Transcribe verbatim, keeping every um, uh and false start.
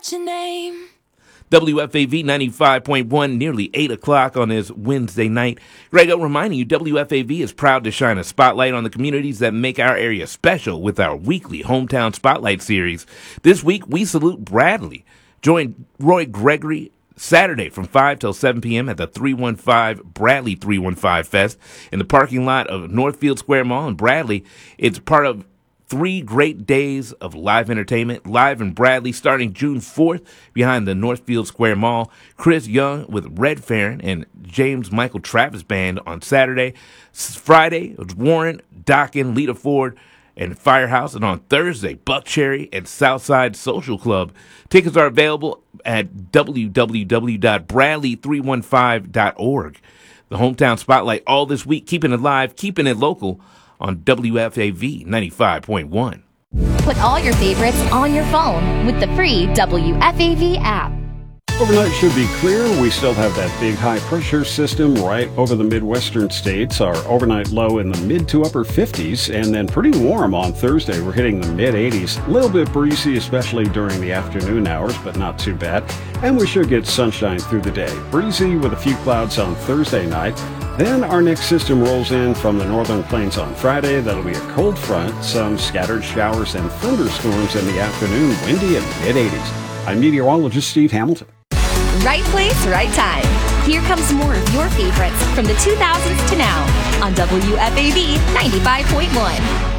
forget your name. W F A V ninety-five point one, nearly eight o'clock on this Wednesday night. Grego reminding you, W F A V is proud to shine a spotlight on the communities that make our area special with our weekly Hometown Spotlight series. This week, we salute Bradley. Join Roy Gregory Saturday from five till seven p.m. at the three one five Bradley three one five Fest in the parking lot of Northfield Square Mall in Bradley. It's part of three great days of live entertainment, live in Bradley, starting June fourth behind the Northfield Square Mall. Chris Young with Red Farron and James Michael Travis Band on Saturday. Friday, Warren, Dockin, Lita Ford, and Firehouse. And on Thursday, Buck Cherry and Southside Social Club. Tickets are available at w w w dot bradley three one five dot org. The Hometown Spotlight all this week, keeping it live, keeping it local on W F A V ninety-five point one. Put all your favorites on your phone with the free W F A V app. Overnight should be clear. We still have that big high pressure system right over the Midwestern states. Our overnight low in the mid to upper fifties, and then pretty warm on Thursday. We're hitting the mid eighties. A little bit breezy, especially during the afternoon hours, but not too bad. And we should get sunshine through the day. Breezy with a few clouds on Thursday night. Then our next system rolls in from the northern plains on Friday. That'll be a cold front, some scattered showers and thunderstorms in the afternoon, windy and mid eighties. I'm meteorologist Steve Hamilton. Right place, right time. Here comes more of your favorites from the two thousands to now on W F A V ninety-five point one.